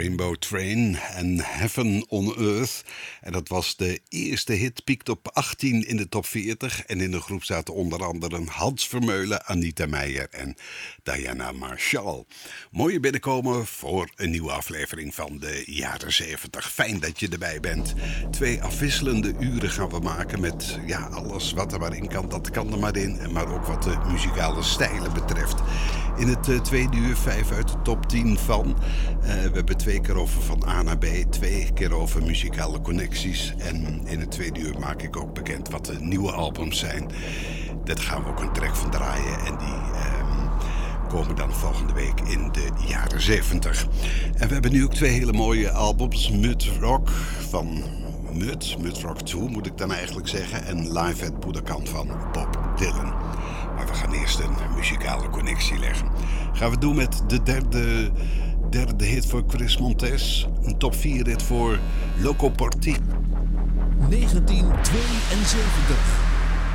Rainbow Train en Heaven on Earth. En dat was de eerste hit, piekte op 18 in de top 40. En in de groep zaten onder andere Hans Vermeulen, Anita Meijer en Diana Marshall. Mooie binnenkomen voor een nieuwe aflevering van de jaren 70. Fijn dat je erbij bent. 2 afwisselende uren gaan we maken met alles wat er maar in kan. Dat kan er maar in. Maar ook wat de muzikale stijlen betreft. In het tweede uur 5 uit de top 10 van. We hebben 2 keer over van A naar B. 2 keer over muzikale connecties. En in het tweede uur maak ik ook bekend wat de nieuwe albums zijn. Daar gaan we ook een track van draaien. En die komen dan volgende week in de jaren 70. En we hebben nu ook 2 hele mooie albums. Mud Rock van Mud Rock 2 moet ik dan eigenlijk zeggen. En Live at Budokan van Bob Dylan. Maar we gaan eerst een muzikale connectie leggen. Gaan we doen met de derde hit voor Chris Montez. Een top 4 hit voor Loco Porti. 1972.